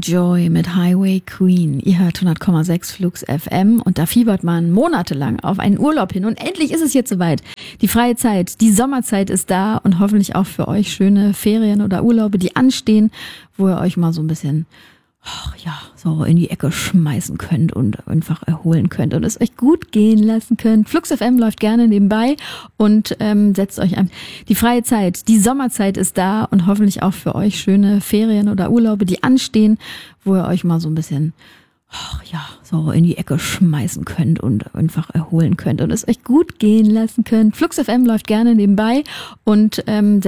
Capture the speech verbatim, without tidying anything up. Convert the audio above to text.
Joy mit Highway Queen. Ihr hört hundert Komma sechs Flux F M und da fiebert man monatelang auf einen Urlaub hin. Und endlich ist es jetzt soweit. Die freie Zeit, die Sommerzeit ist da und hoffentlich auch für euch schöne Ferien oder Urlaube, die anstehen, wo ihr euch mal so ein bisschen, ach ja, so in die Ecke schmeißen könnt und einfach erholen könnt und es euch gut gehen lassen könnt. Flux F M läuft gerne nebenbei und ähm, setzt euch an. Die freie Zeit, die Sommerzeit ist da und hoffentlich auch für euch schöne Ferien oder Urlaube, die anstehen, wo ihr euch mal so ein bisschen, ach ja, so in die Ecke schmeißen könnt und einfach erholen könnt und es euch gut gehen lassen könnt. Flux F M läuft gerne nebenbei und ähm,